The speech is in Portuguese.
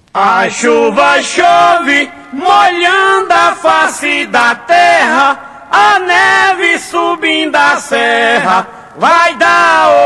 A chuva chove, molhando a face da terra, a neve subindo a serra, vai dar